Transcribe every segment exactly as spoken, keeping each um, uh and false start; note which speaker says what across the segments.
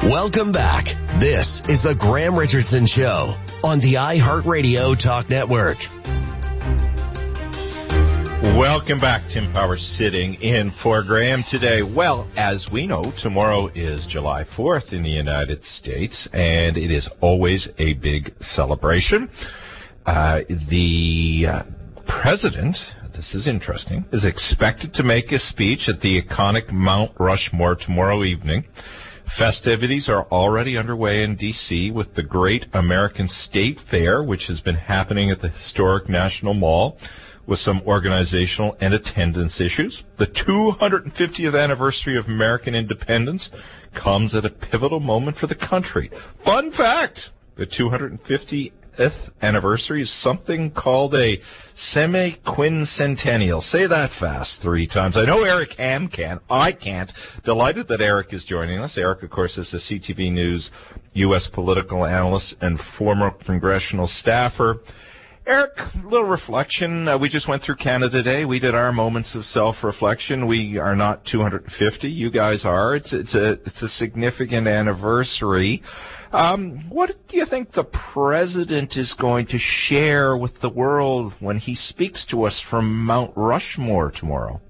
Speaker 1: Welcome back. This is the Graham Richardson Show on the iHeartRadio Talk Network.
Speaker 2: Welcome back. Tim Powers sitting in for Graham today. Well, as we know, tomorrow is July fourth in the United States, and it is always a big celebration. Uh, the uh, president, this is interesting, is expected to make a speech at the iconic Mount Rushmore tomorrow evening. Festivities are already underway in D C with the Great American State Fair, which has been happening at the historic National Mall, with some organizational and attendance issues. The two hundred fiftieth anniversary of American independence comes at a pivotal moment for the country. Fun fact, the two hundred fiftieth anniversary is something called a semi-quincentennial. Say that fast three times. I know Eric Ham can. I can't. Delighted that Eric is joining us. Eric, of course, is a C T V News U S political analyst and former congressional staffer. Eric, a little reflection. Uh, we just went through Canada Day. We did our moments of self-reflection. We are not two hundred fifty. You guys are. It's it's a it's a significant anniversary. Um, what do you think the president is going to share with the world when he speaks to us from Mount Rushmore tomorrow?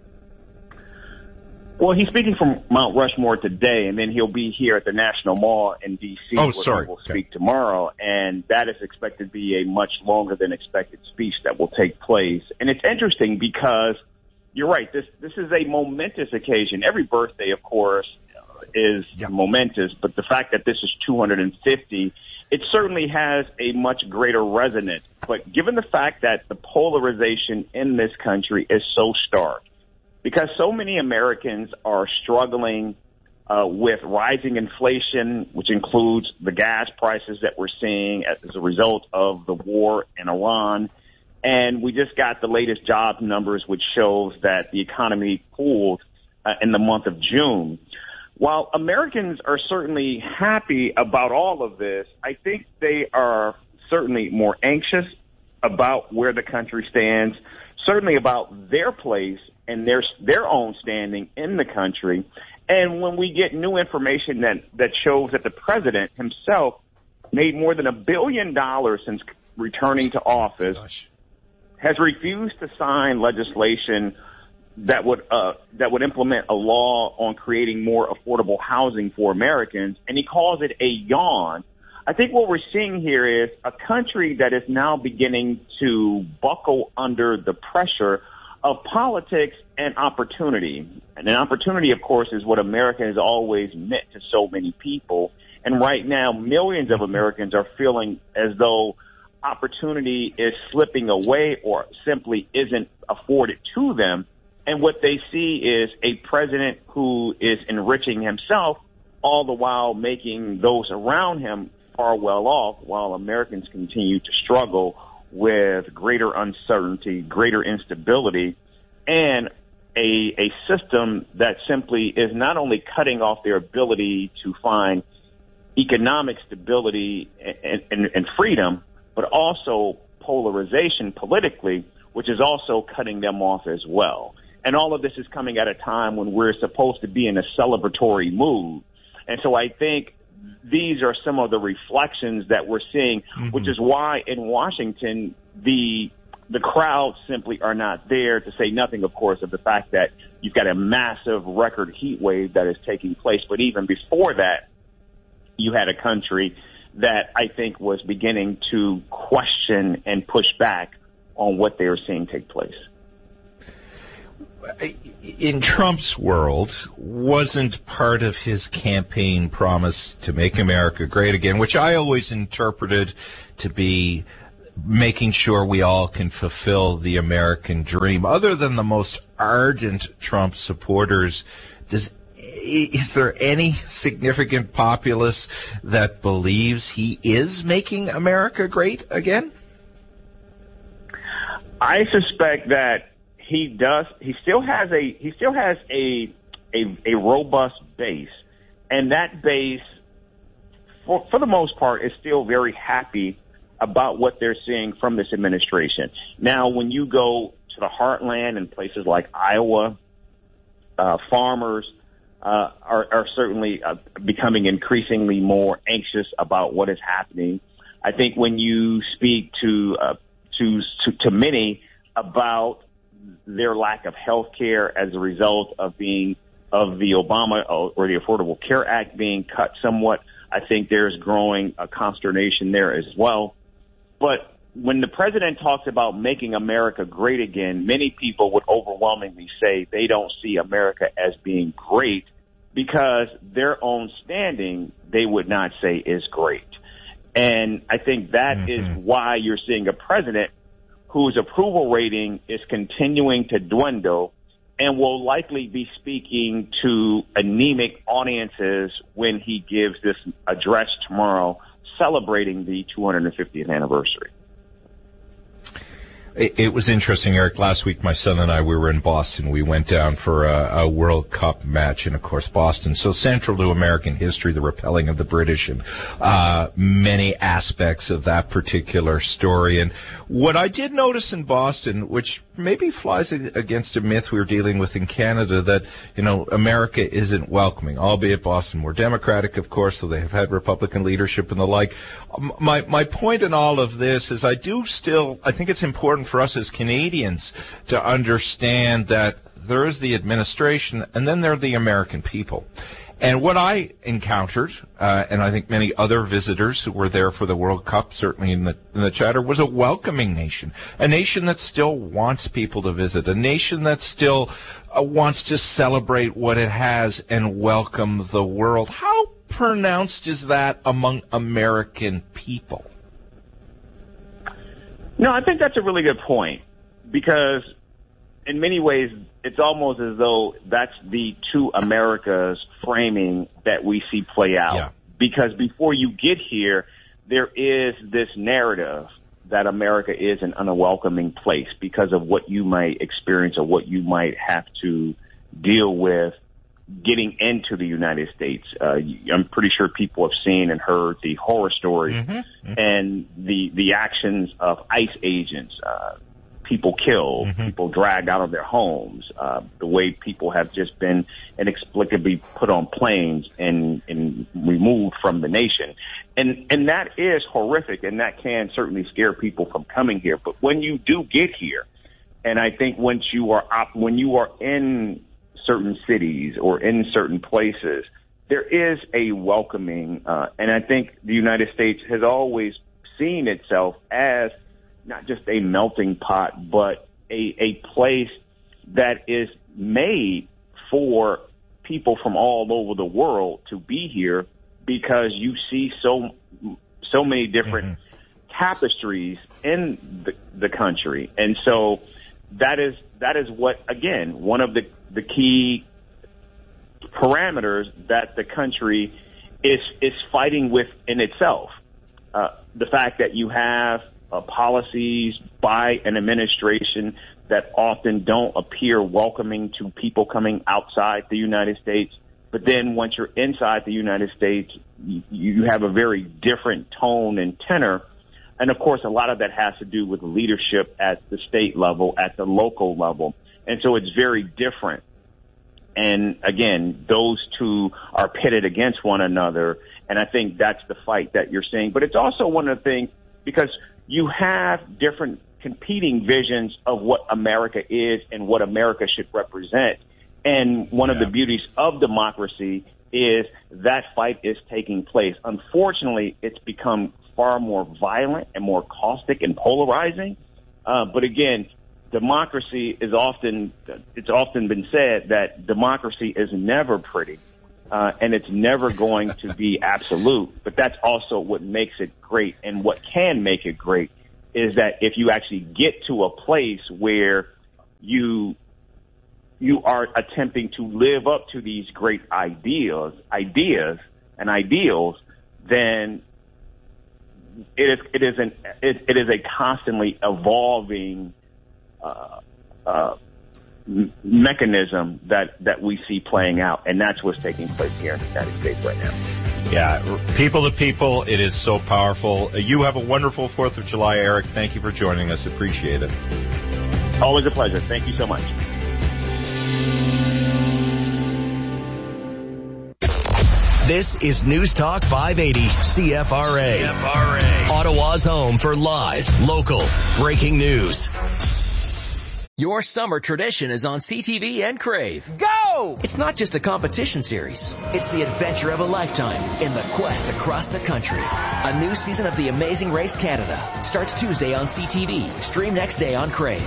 Speaker 3: Well, he's speaking from Mount Rushmore today, and then he'll be here at the National Mall in D C
Speaker 2: Oh,
Speaker 3: where
Speaker 2: sorry.
Speaker 3: he will
Speaker 2: Okay.
Speaker 3: speak tomorrow, and that is expected to be a much longer than expected speech that will take place. And it's interesting because you're right. This this is a momentous occasion. Every birthday, of course, is
Speaker 2: Yeah.
Speaker 3: momentous, but the fact that this is two hundred fifty, it certainly has a much greater resonance. But given the fact that the polarization in this country is so stark, because so many Americans are struggling uh, with rising inflation, which includes the gas prices that we're seeing as a result of the war in Iran. And we just got the latest job numbers, which shows that the economy cooled uh, in the month of June. While Americans are certainly happy about all of this, I think they are certainly more anxious about where the country stands, certainly about their place and their their own standing in the country. And when we get new information that, that shows that the president himself made more than a billion dollars since returning to office,
Speaker 2: Gosh.
Speaker 3: has refused to sign legislation that would uh, that would implement a law on creating more affordable housing for Americans, and he calls it a yawn. I think what we're seeing here is a country that is now beginning to buckle under the pressure of politics and opportunity. And an opportunity, of course, is what America has always meant to so many people. And right now, millions of Americans are feeling as though opportunity is slipping away or simply isn't afforded to them. And what they see is a president who is enriching himself, all the while making those around him far well off, while Americans continue to struggle with greater uncertainty, greater instability, and a, a system that simply is not only cutting off their ability to find economic stability and, and, and freedom, but also polarization politically, which is also cutting them off as well. And all of this is coming at a time when we're supposed to be in a celebratory mood. And so I think these are some of the reflections that we're seeing, mm-hmm. which is why in Washington, the the crowds simply are not there, to say nothing, of course, of the fact that you've got a massive record heat wave that is taking place. But even before that, you had a country that I think was beginning to question and push back on what they were seeing take place.
Speaker 2: In Trump's world, wasn't part of his campaign promise to make America great again, which I always interpreted to be making sure we all can fulfill the American dream. Other than the most ardent Trump supporters, does is there any significant populace that believes he is making America great again?
Speaker 3: I suspect that he does. He still has a. He still has a a, a robust base, and that base, for, for the most part, is still very happy about what they're seeing from this administration. Now, when you go to the heartland and places like Iowa, uh, farmers, uh, are, are certainly uh, becoming increasingly more anxious about what is happening. I think when you speak to uh, to, to to many about their lack of health care as a result of being of the Obama or the Affordable Care Act being cut somewhat, I think there's growing a consternation there as well. But when the president talks about making America great again, many people would overwhelmingly say they don't see America as being great because their own standing they would not say is great. And I think that mm-hmm. is why you're seeing a president whose approval rating is continuing to dwindle and will likely be speaking to anemic audiences when he gives this address tomorrow celebrating the two hundred fiftieth anniversary.
Speaker 2: It was interesting, Eric. Last week, my son and I, we were in Boston. We went down for a, a World Cup match, and of course, Boston, so central to American history, the repelling of the British, and uh, many aspects of that particular story. And what I did notice in Boston, which maybe flies against a myth we were dealing with in Canada, that, you know, America isn't welcoming, albeit Boston more democratic, of course, so they have had Republican leadership and the like. My, my point in all of this is I do still, I think it's important for us as Canadians to understand that there is the administration and then there are the American people. And what I encountered, uh, and I think many other visitors who were there for the World Cup, certainly in the, in the chatter, was a welcoming nation, a nation that still wants people to visit, a nation that still uh, wants to celebrate what it has and welcome the world. How pronounced is that among American people?
Speaker 3: No, I think that's a really good point because in many ways it's almost as though that's the two Americas framing that we see play out. Yeah. Because before you get here, there is this narrative that America is an unwelcoming place because of what you might experience or what you might have to deal with getting into the United States. Uh, I'm pretty sure people have seen and heard the horror stories mm-hmm. Mm-hmm. and the the actions of ICE agents, uh, people killed, mm-hmm. people dragged out of their homes, uh, the way people have just been inexplicably put on planes and, and removed from the nation. And, and that is horrific, and that can certainly scare people from coming here. But when you do get here, and I think once you are op- when you are in certain cities or in certain places, there is a welcoming, uh, and I think the United States has always seen itself as not just a melting pot, but a, a place that is made for people from all over the world to be here because you see so so many different mm-hmm. tapestries in the, the country. And so that is that is what, again, one of the, the key parameters that the country is is fighting with in itself. Uh, the fact that you have uh, policies by an administration that often don't appear welcoming to people coming outside the United States. But then once you're inside the United States, you, you have a very different tone and tenor. And, of course, a lot of that has to do with leadership at the state level, at the local level. And so it's very different. And, again, those two are pitted against one another. And I think that's the fight that you're seeing. But it's also one of the things because you have different competing visions of what America is and what America should represent. And one yeah. of the beauties of democracy is that fight is taking place. Unfortunately, it's become far more violent and more caustic and polarizing. Uh, but again, democracy is often, it's often been said that democracy is never pretty, uh, and it's never going to be absolute. But that's also what makes it great. And what can make it great is that if you actually get to a place where you you are attempting to live up to these great ideas, ideas and ideals, then it is it is an it, it is a constantly evolving uh, uh, m- mechanism that that we see playing out, and that's what's taking place here in the United States right now.
Speaker 2: Yeah, people to people, it is so powerful. You have a wonderful fourth of July, Eric. Thank you for joining us. Appreciate it.
Speaker 3: Always a pleasure. Thank you so much.
Speaker 1: This is News Talk five eighty C F R A. C F R A. Ottawa's home for live, local, breaking news.
Speaker 4: Your summer tradition is on C T V and Crave. Go! It's not just a competition series. It's the adventure of a lifetime in the quest across the country. A new season of The Amazing Race Canada starts Tuesday on C T V. Stream next day on Crave.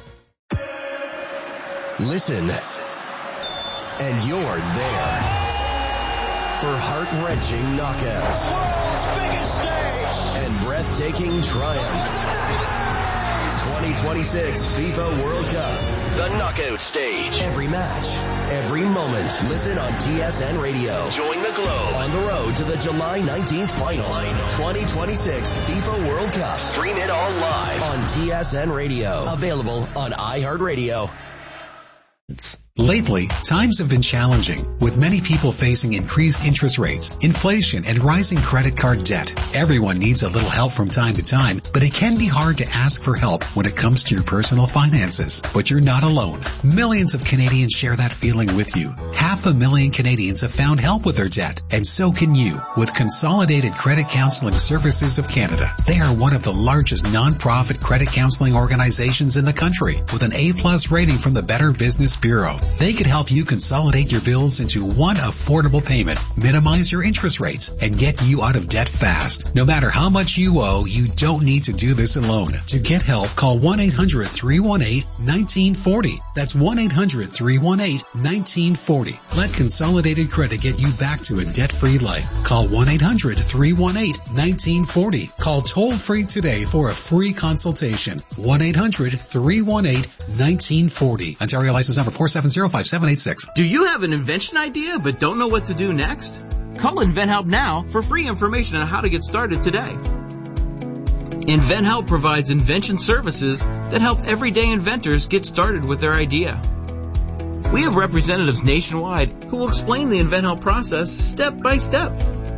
Speaker 1: Listen, and you're there for heart-wrenching knockouts.
Speaker 5: World's biggest stage!
Speaker 1: And breathtaking triumph. twenty twenty-six FIFA World Cup. The knockout stage. Every match, every moment. Listen on T S N Radio. Join the globe on the road to the July nineteenth final. twenty twenty-six FIFA World Cup. Stream it all live on T S N Radio. Available on iHeartRadio.
Speaker 6: Lately, times have been challenging, with many people facing increased interest rates, inflation, and rising credit card debt. Everyone needs a little help from time to time, but it can be hard to ask for help when it comes to your personal finances. But you're not alone. Millions of Canadians share that feeling with you. Half a million Canadians have found help with their debt, and so can you with Consolidated Credit Counseling Services of Canada. They are one of the largest non-profit credit counseling organizations in the country, with an A-plus rating from the Better Business Bureau. They could help you consolidate your bills into one affordable payment, minimize your interest rates, and get you out of debt fast. No matter how much you owe, you don't need to do this alone. To get help, call one eight hundred, three one eight, one nine four zero. That's one eight hundred, three one eight, one nine four zero. Let Consolidated Credit get you back to a debt-free life. Call one eight hundred, three one eight, one nine four zero. Call toll-free today for a free consultation. one eight hundred, three one eight, one nine four zero. Ontario license number four seven zero five seven eight six.
Speaker 7: Do you have an invention idea but don't know what to do next? Call InventHelp now for free information on how to get started today. InventHelp provides invention services that help everyday inventors get started with their idea. We have representatives nationwide who will explain the InventHelp process step by step.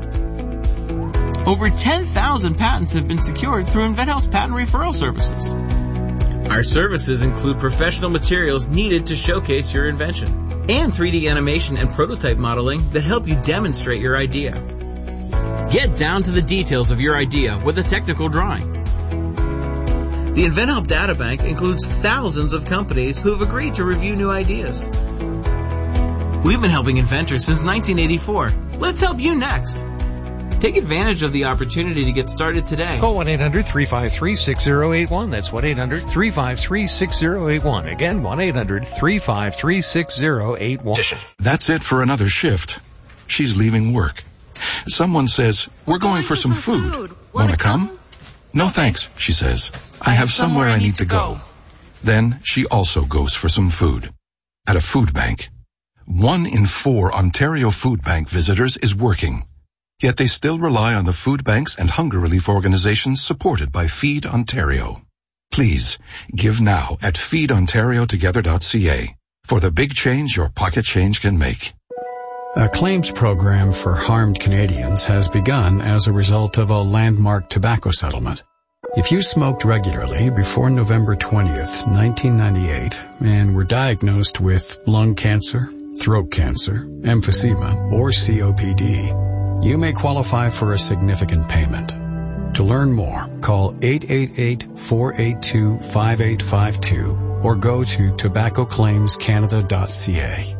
Speaker 7: Over ten thousand patents have been secured through InventHelp's patent referral services. Our services include professional materials needed to showcase your invention and three D animation and prototype modeling that help you demonstrate your idea. Get down to the details of your idea with a technical drawing. The InventHelp Databank includes thousands of companies who have agreed to review new ideas. We've been helping inventors since nineteen eighty-four. Let's help you next. Take advantage of the opportunity to get started today.
Speaker 8: Call one eight hundred, three five three, six zero eight one. That's one eight hundred, three five three, six zero eight one. Again, one eight hundred, three five three, six zero eight one.
Speaker 9: That's it for another shift. She's leaving work. Someone says, we're going, going for, for some, some food. food. Want to come? come? No thanks, she says. I, I have somewhere, somewhere I need to go. go. Then she also goes for some food. At a food bank. One in four Ontario Food Bank visitors is working. Yet they still rely on the food banks and hunger relief organizations supported by Feed Ontario. Please, give now at feed ontario together dot c a for the big change your pocket change can make.
Speaker 10: A claims program for harmed Canadians has begun as a result of a landmark tobacco settlement. If you smoked regularly before November twentieth, nineteen ninety-eight, and were diagnosed with lung cancer, throat cancer, emphysema, or C O P D, you may qualify for a significant payment. To learn more, call eight eight eight, four eight two, five eight five two or go to tobacco claims canada dot c a.